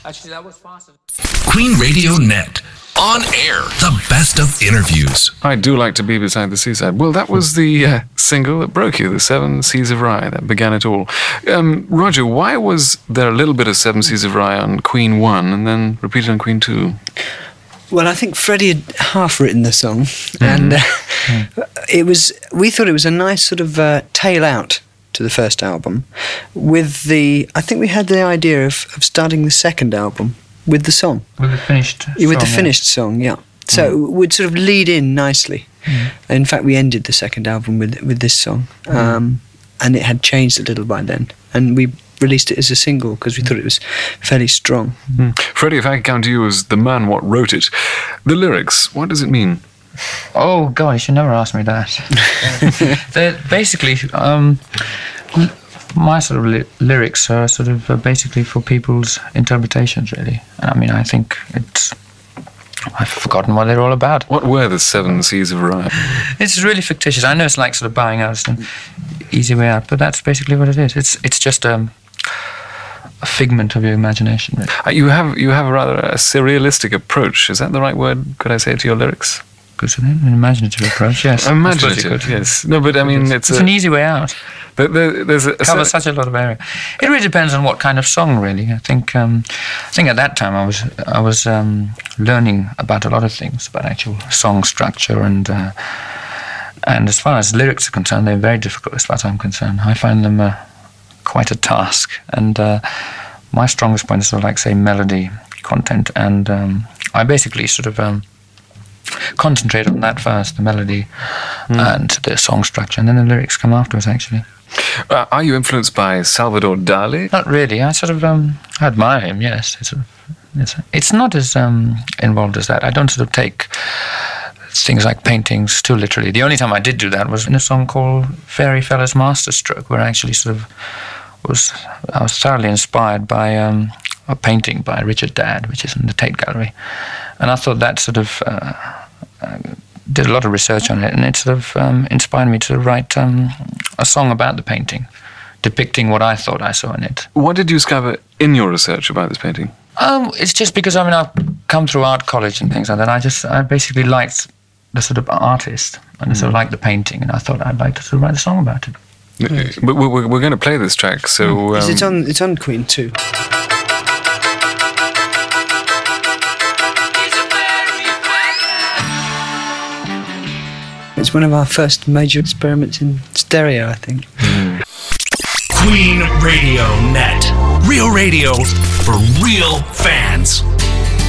Actually, that was faster. Queen Radio Net. On air, the best of interviews. I do like to be beside the seaside. Well, that was the single that broke you, the Seven Seas of Rye, that began it all. Roger, why was there a little bit of Seven Seas of Rye on Queen 1 and then repeated on Queen 2? Well, I think Freddie had half written the song, and we thought it was a nice sort of tail out to the first album. I think we had the idea of starting the second album with the song. With the finished song. With the finished song, yeah. So it would sort of lead in nicely. In fact, we ended the second album with this song. And it had changed a little by then. And we released it as a single because we thought it was fairly strong. Freddie, if I could count to you as the man what wrote it, the lyrics, what does it mean? Oh, God, you should never ask me that. They're basically... my sort of lyrics are sort of basically for people's interpretations, really. I mean, I think I've forgotten what they're all about. What were the Seven Seas of Rye? It's really fictitious. I know it's like sort of bowing out, it's an easy way out, but that's basically what it is. It's just a figment of your imagination, really. You have a rather surrealistic approach. Is that the right word? Could I say to your lyrics? An imaginative approach, yes. Imaginative, yes. No, but I mean, it's an easy way out. There's covers such a lot of area. It really depends on what kind of song, really. I think at that time I was learning about a lot of things, about actual song structure, and as far as lyrics are concerned, they're very difficult as far as I'm concerned. I find them quite a task, and my strongest point is sort of like, say, melody, content, and I basically sort of concentrate on that first, the melody and the song structure, and then the lyrics come afterwards, actually. Are you influenced by Salvador Dali? Not really. I sort of admire him, yes. It's not as involved as that. I don't sort of take things like paintings too literally. The only time I did do that was in a song called Fairy Fella's Masterstroke, where I actually sort of I was thoroughly inspired by a painting by Richard Dadd, which is in the Tate Gallery. And I thought that sort of did a lot of research on it, and it sort of inspired me to write a song about the painting, depicting what I thought I saw in it. What did you discover in your research about this painting? It's just because, I mean, I've come through art college and things like that. I basically liked the sort of artist, and I sort of liked the painting, and I thought I'd like to sort of write a song about it. But we're going to play this track, so... It's on Queen 2. It's one of our first major experiments in stereo, I think. Queen Radio Net. Real radio for real fans.